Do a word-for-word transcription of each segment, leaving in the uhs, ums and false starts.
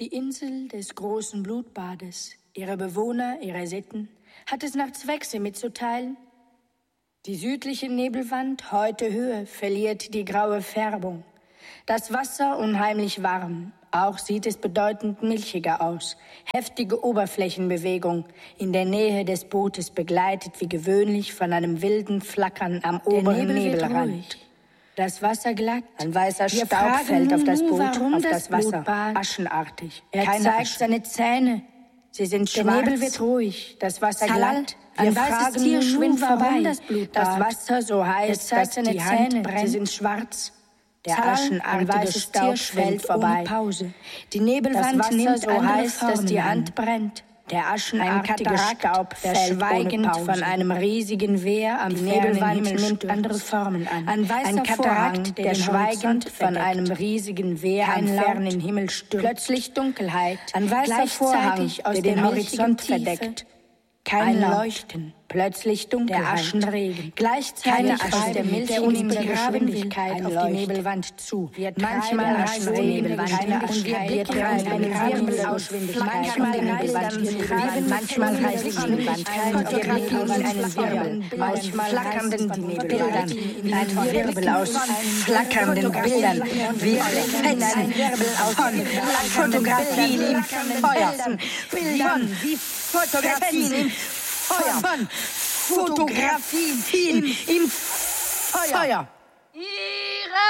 Die Insel des großen Blutbades, ihre Bewohner, ihre Sitten, hat es nach Zwecke mitzuteilen. Die südliche Nebelwand, heute Höhe, verliert die graue Färbung. Das Wasser unheimlich warm, auch sieht es bedeutend milchiger aus. Heftige Oberflächenbewegung, in der Nähe des Bootes begleitet wie gewöhnlich von einem wilden Flackern am oberen Nebel Nebelrand. Das Wasser glatt, ein weißer Wir Staub fragen fällt auf das Nunu, Boot, warum auf das das Wasser, Blutbad? aschenartig. Er Keine zeigt Asche. seine Zähne. Sie sind Der schwarz. Nebel wird ruhig, das Wasser Salal, glatt. ein Wir weißes fragen Tier Nunu, schwimmt warum vorbei. das Blutbad? Das Wasser so heiß, Er zeigt dass seine die Hand Zähne. brennt. Sie sind schwarz. Der Salal, ein aschenartige weißes Staub Tier schwimmt fällt vorbei. ohne Pause. Die Das Nebelwand Wasser nimmt so andere heiß, dass Formen die an. Hand brennt. Der aschenartige Katarakt, Staub der fällt schweigend ohne Pause. von einem riesigen Wehr am Die fernen Nebelwand Himmel nimmt stürzt. andere Formen an. Ein weißer Ein Katarakt, Vorhang, der der den schweigend Horizont von verdeckt. einem riesigen Wehr Kein am Laut. fernen Himmel stürzt. Plötzlich Dunkelheit. Ein weißer Gleichzeitig Vorhang, aus der der den milchigen Horizont Tiefe. verdeckt. Kein Ein Laut. Leuchten. Plötzlich Dunkelheit. Der Aschenregen. Gleichzeitig Keine aus Asche, der der milchigen unendlichen Geschwindigkeit Ein auf die Leuchten. Nebelwand zu. Wir Manchmal treiben reisen Asche, die Nebelwand, Nebelwand und wir und wir blicken blicken auf eine eine Wirbel Wirbel aus Geschwindigkeit Manchmal auf die reisen Nebelwand. die Wir Nebelwand, manchmal blicken reisen auf die Nebelwand eine und wir Wirbel blicken aus in einen Feuer. Wirbel. Manchmal flackernden reisen die von Nebelwand Bildern in einen Wirbel aus flackernden Bildern. Wir fetzen von Fotografien im Feuer. Bildern wie Fotografien im Feuer. Von Fotografien im Feuer. Ihre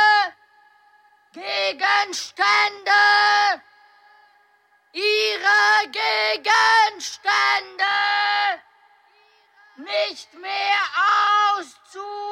Gegenstände! Ihre Gegenstände! Nicht mehr auszuhalten!